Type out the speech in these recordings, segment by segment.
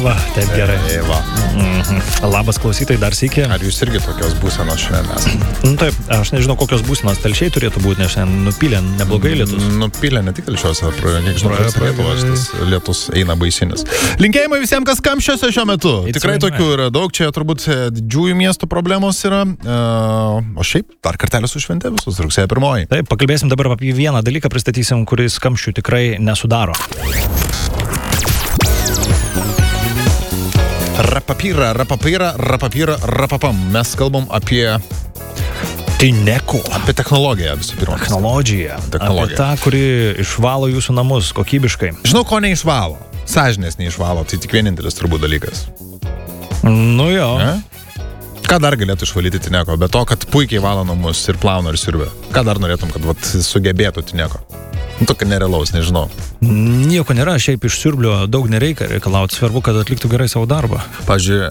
Va, taip gerai. Va. Labas klausytojai, dar sykį. Ar jūs irgi tokios būsenos šiandien esate? Taip, aš nežinau, kokios būsenos telšiai turėtų būti, nes šiandien nupylė neblogai lietus. Nupylė ne tik telšiuose, tas lietus eina baisinis. Linkėjimai visiems, kas kamščiuose šiuo metu. Tikrai tokių yra daug, čia turbūt didžiųjų miestų problemos yra. O šiaip, dar kartelį su švente visus, rugsėjo 1. Taip, pakalbėsim dabar apie vieną dalyką, pristatysim, kuris kamščių tikrai nesudaro. Rapapam. Mes kalbam apie Tineko. Apie technologiją visų pirma. Technologiją. Apie tą, kuri išvalo jūsų namus kokybiškai. Žinau, ko neišvalo. Sąžinės neišvalo. Tai tik vienintelis turbūt dalykas. Nu jo. Ką dar galėtų išvalyti Tineko? Be to, kad puikiai valo namus ir plauna ir siurbia. Ką dar norėtum, kad sugebėtų Tineko? Tokio nerealaus, nežinau. Nieko nėra, šiaip iš siurblio daug nereikia reikalauti. Svarbu, kad atliktų gerai savo darbą. Pavyzdžiui,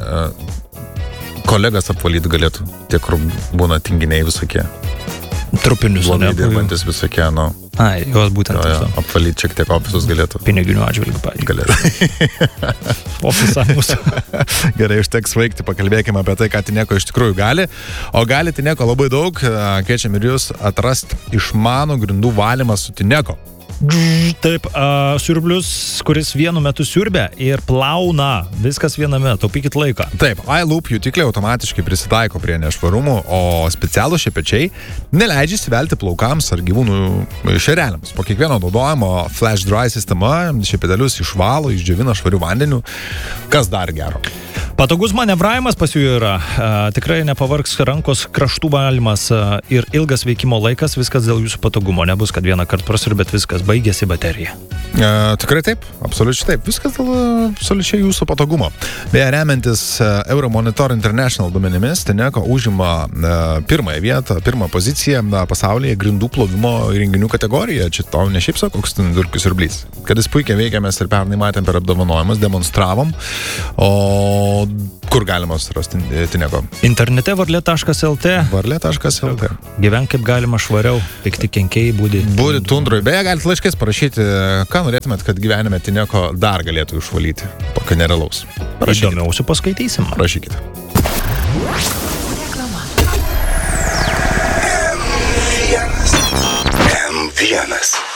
kolegas apvalyti galėtų, tie, kur būna tinginiai visokie. Trupinius, blogai dirbantis visokie, Ai, jos būtent. Apvalyti šiek tiek ofisus galėtų. Piniginių atžvilgių, pavyzdžiui. Galėtų. Ofisą mūsų. Gerai, užteks vaikti, pakalbėkime apie tai, ką Tineko iš tikrųjų gali. O gali Tineko labai daug. Kviečiam ir jūs atrasti išmanų grindų valymą su Tineko. Taip, siurblius, kuris vienu metu siurbia ir plauna. Viskas viename, taupykit laiką. Taip, iLoop jutikliai automatiškai prisitaiko prie nešvarumų, o specialų šepečiai neleidžia įsivelti plaukams ar gyvūnų šereliams. Po kiekvieno naudojimo flash dry sistema šepetelius išvalo, išdžiovina švariu vandeniu. Kas dar gero? Patogus manevravimas pas jų yra. Tikrai nepavargs rankos kraštų valymas ir ilgas veikimo laikas. Viskas dėl jūsų patogumo. Nebus, kad vieną kartą prasiurbėt, viskas baigėsi baterija. Tikrai taip, absoliučiai taip. Viskas dėl absoliučiai jūsų patogumo. Beje, remiantis Euromonitor International duomenimis, Tineko užima pirmąją vietą, pirmą poziciją pasaulyje grindų plovimo įrenginių kategorijoje. Čia tau ne šiaip sako, koks durkius siurblys. Kad jis puikiai veikia, mes ir pernai matėm per apdovanojimus, demonstravom. O kur galima surasti Tineko? Internete varlė.lt. Varlė.lt. Gyvenk kaip galima švariau, pikti kenkėjai būdi tundroj. Beje, galite laiškais parašyti, ką norėtumėt, kad gyvenime Tineko dar galėtų išvalyti. Tokio nerealaus. Įdomiausių paskaitysim. Rašykite. M1.